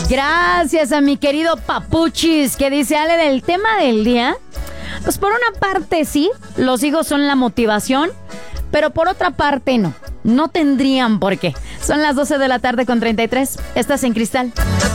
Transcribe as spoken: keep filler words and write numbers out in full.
Gracias a mi querido Papuchis, que dice, Ale, del tema del día. Pues por una parte sí, los hijos son la motivación, pero por otra parte no. No tendrían por qué. Son las doce de la tarde con treinta y tres. Estás en Cristal.